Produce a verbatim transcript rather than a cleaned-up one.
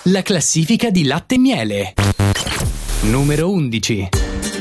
la classifica di Latte e Miele. Numero undici.